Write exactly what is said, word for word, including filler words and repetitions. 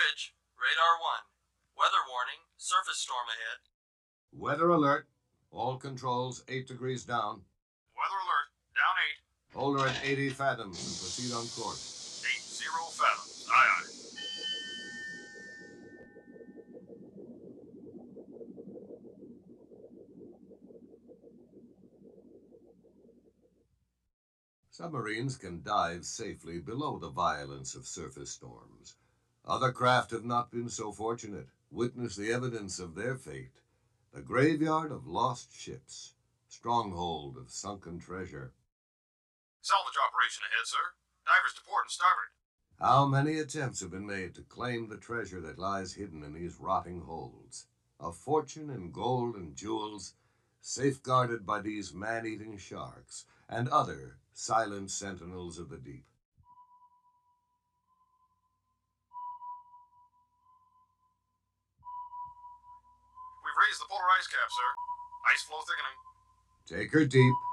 Bridge, Radar one. Weather warning, surface storm ahead. Weather alert. All controls eight degrees down. Weather alert, down eight. Hold her at eighty fathoms and proceed on course. Eight zero fathoms, aye aye. Submarines can dive safely below the violence of surface storms. Other craft have not been so fortunate. Witness the evidence of their fate. The graveyard of lost ships. Stronghold of sunken treasure. Salvage operation ahead, sir. Divers to port and starboard. How many attempts have been made to claim the treasure that lies hidden in these rotting holds? A fortune in gold and jewels, safeguarded by these man-eating sharks and other silent sentinels of the deep. We've raised the polar ice cap, sir. Ice flow thickening. Take her deep.